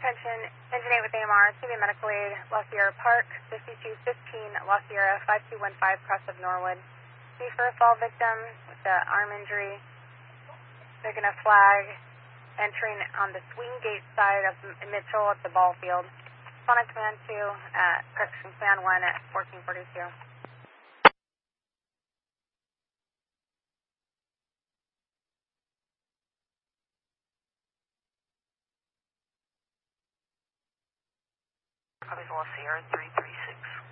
Attention, Engine 8 with AMR, CV Medical Aid, La Sierra Park, 5215, La Sierra, 5215, cross of Norwood. See for a fall victim with the arm injury. They're going to flag entering on the swing gate side of Mitchell at the ball field. Sonic Command 2 at, correction, Command 1 at 1442. Copy, La Sierra 33.